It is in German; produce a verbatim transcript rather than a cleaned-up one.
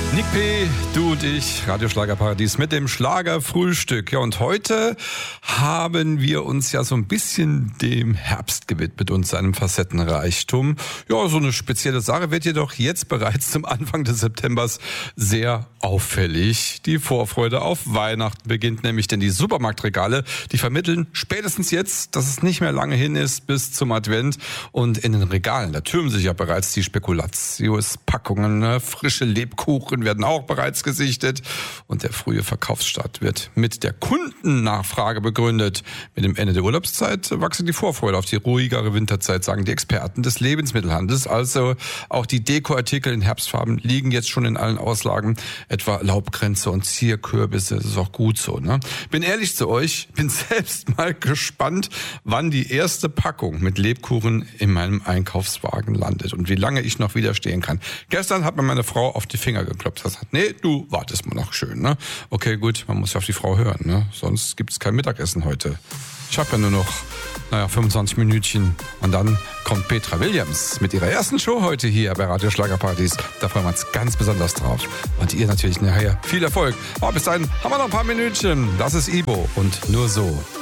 Nick P., du und ich, Radioschlagerparadies mit dem Schlagerfrühstück. Ja, und heute haben wir uns ja so ein bisschen dem Herbst gewidmet und seinem Facettenreichtum. Ja, so eine spezielle Sache wird jedoch jetzt bereits zum Anfang des Septembers sehr auffällig. Die Vorfreude auf Weihnachten beginnt nämlich, denn die Supermarktregale, die vermitteln spätestens jetzt, dass es nicht mehr lange hin ist bis zum Advent. Und in den Regalen, da türmen sich ja bereits die Spekulatius-Packungen, ne? Frische Lebkuchen werden auch bereits gesichtet und der frühe Verkaufsstart wird mit der Kundennachfrage begründet. Mit dem Ende der Urlaubszeit wachse die Vorfreude auf die ruhigere Winterzeit, sagen die Experten des Lebensmittelhandels. Also auch die Dekoartikel in Herbstfarben liegen jetzt schon in allen Auslagen, etwa Laubkränze und Zierkürbisse. Das ist auch gut so, ne? Bin ehrlich zu euch, bin selbst mal gespannt, wann die erste Packung mit Lebkuchen in meinem Einkaufswagen landet und wie lange ich noch widerstehen kann. Gestern hat mir meine Frau auf die Finger geklopft. Das hat, nee, du wartest mal noch schön, ne? Okay, gut, man muss ja auf die Frau hören, ne? Sonst gibt's kein Mittagessen heute. Ich habe ja nur noch, naja, fünfundzwanzig Minütchen. Und dann kommt Petra Williams mit ihrer ersten Show heute hier bei Radio Schlagerparadies. Da freuen wir uns ganz besonders drauf. Und ihr natürlich nachher viel Erfolg. Aber bis dahin haben wir noch ein paar Minütchen. Das ist Ibo und nur so.